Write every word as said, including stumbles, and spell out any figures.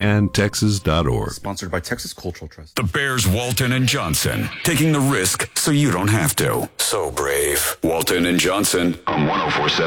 and texas dot org. Sponsored by Texas Cultural Trust. The Bears, Walton and Johnson, taking the risk so you don't have to. So brave. Walton and Johnson on one oh four point seven.